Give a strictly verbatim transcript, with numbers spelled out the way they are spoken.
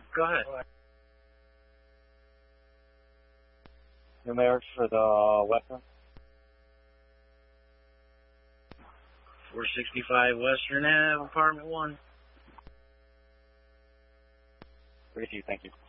Go ahead. Numerics for the weapon. four sixty-five Western Ave, apartment one. thirty-two, thank you.